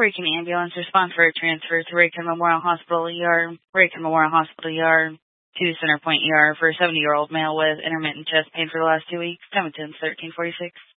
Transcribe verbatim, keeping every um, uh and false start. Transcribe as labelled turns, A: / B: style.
A: Raikin Ambulance, respond for a transfer to Raikin Memorial Hospital E R, Raikin Memorial Hospital E R, to Center Point E R for a seventy-year-old male with intermittent chest pain for the last two weeks, time attends thirteen forty-six.